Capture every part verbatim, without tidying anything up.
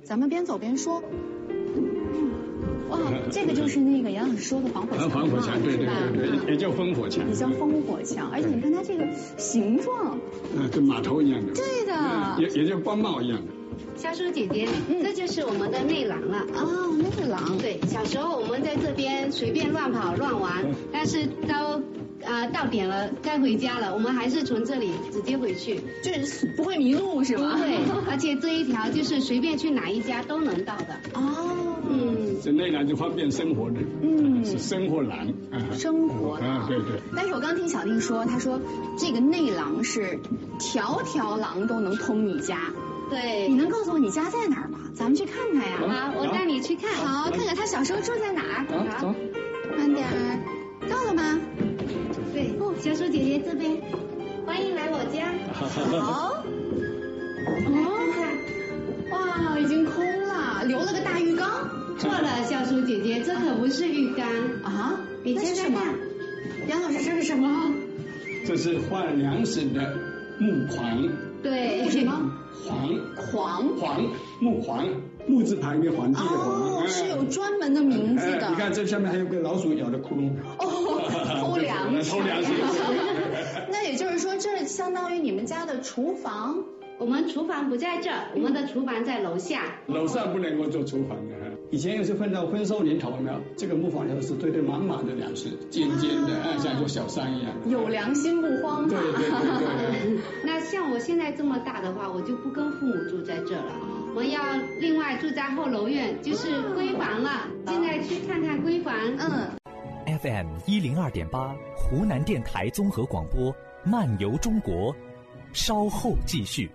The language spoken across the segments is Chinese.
咱们边走边说。哇，这个就是那个杨老师说的防火墙， 防火墙，对对对对，也叫烽火墙， 也叫烽火墙。而且你看它这个形状， 嗯，跟码头一样的。 对的， 也也叫官帽一样的。 小叔姐姐，嗯、这就是我们的内廊了。 哦，内廊。 对，小时候我们在这边随便乱跑乱玩，嗯、但是都。啊、呃，到点了，该回家了，我们还是从这里直接回去， 就是不会迷路是吗？ 对，而且这一条就是随便去哪一家都能到的。 哦， 嗯， 这内廊就方便生活的， 嗯， 是生活廊， 啊、生活廊， 啊，对对。 但是我刚听小弟说，他说这个内廊是条条廊都能通你家。 对， 你能告诉我你家在哪儿吗？咱们去看看呀。 好，我带你去看。 好，看看他小时候住在哪儿。 好， 慢点儿，到了吗？ 对，哦，小叔姐姐这边，欢迎来我家。 好。哦，哇，已经空了，留了个大浴缸。 错了，小叔姐姐，这可不是浴缸啊！ 你这是什么？ 杨老师，这是什么？ 这是换粮食的木框。 对。 木什么？ 框。 框。 框。木框。木字旁一个皇帝的皇。 哦，是有专门的名字的。 你看这下面还有个老鼠咬的窟窿。 哦，偷粮食。 偷粮食。 那也就是说，这相当于你们家的厨房。 我们厨房不在这儿，我们的厨房在楼下。 楼上不能够做厨房的。以前有时碰到丰收年头呢，这个木房头是堆堆满满的粮食，尖尖的，啊、像座小山一样。 有良心不慌。 对对对对。 那像我现在这么大的话，我就不跟父母住在这了，我要另外住在后楼院，就是闺房了。现在去看看闺房。 嗯。 F M 一零二点八，湖南电台综合广播，漫游中国，稍后继续。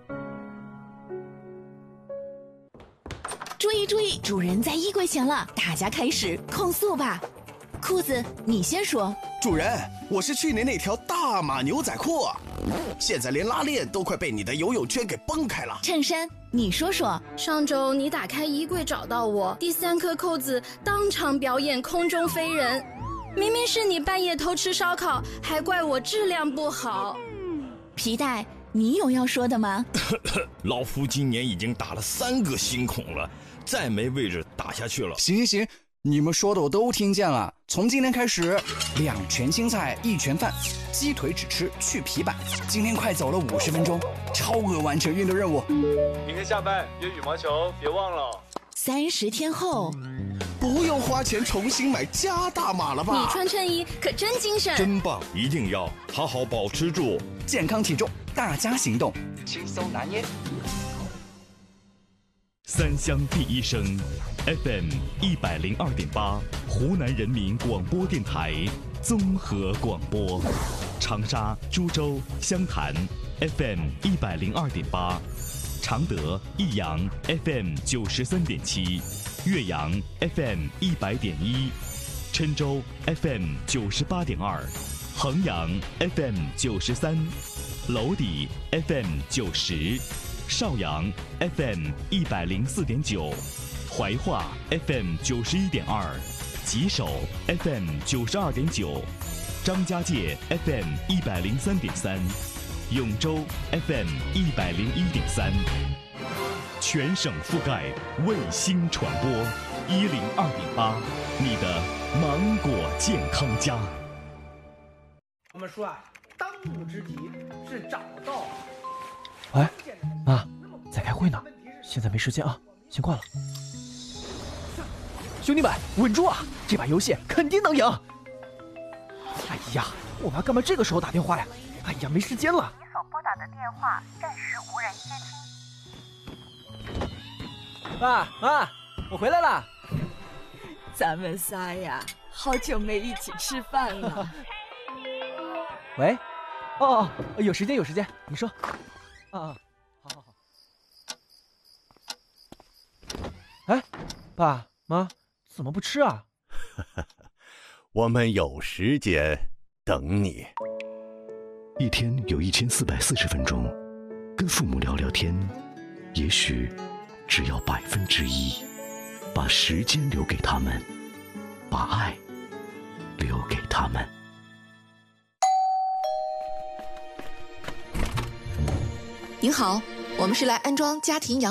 注意注意，主人在衣柜前了，大家开始控诉吧。裤子，你先说。 主人，我是去年那条大码牛仔裤，现在连拉链都快被你的游泳圈给崩开了。 衬衫，你说说。 上周你打开衣柜找到我，第三颗扣子当场表演空中飞人，明明是你半夜偷吃烧烤，还怪我质量不好。 皮带，你有要说的吗？ 老夫今年已经打了三个新孔了，再没位置打下去了。 行行行，你们说的我都听见了。从今天开始，两全青菜一全饭，鸡腿只吃去皮板。今天快走了五十分钟，超额完成运动任务。 明天下班约羽毛球，别忘了。 三十天后， 不用花钱重新买加大码了吧？ 你穿衬衣可真精神， 真棒！一定要好好保持住健康体重，大家行动， 轻松拿捏。 三乡第一声 F M 一百零二点八，湖南人民广播电台综合广播，长沙、株洲、湘潭 F M 一百零二点八，常德、益阳 F M 九十三点七，岳阳 F M 一百点一，郴州 F M 九十八点二，衡阳 F M 九十三，娄底 F M 九十。邵阳 F M 一百零四点九，怀化 F M 九十一点二，吉首 F M 九十二点九，张家界 F M 一百零三点三，永州 F M 一百零一点三，全省覆盖卫星传播一零二点八，你的芒果健康家。 我们说啊，当务之急是找到。 哎，妈，在开会呢，现在没时间啊，先挂了。兄弟们，稳住啊！这把游戏肯定能赢。哎呀，我妈干嘛这个时候打电话呀？哎呀，没时间了。 你所拨打的电话暂时无人接听。爸妈，我回来了。 咱们仨呀，好久没一起吃饭了。 喂，哦哦，有时间有时间，你说。啊，好好好。哎，爸妈怎么不吃啊？ 我们有时间等你。 一天有一千四百四十分钟，跟父母聊聊天，也许只要百分之一。把时间留给他们，把爱留给他们。 您好，我们是来安装家庭养